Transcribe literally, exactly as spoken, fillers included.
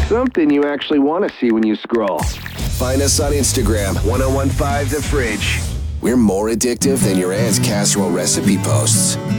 something you actually want to see when you scroll. Find us on Instagram, ten fifteen The Fridge. We're more addictive than your aunt's casserole recipe posts.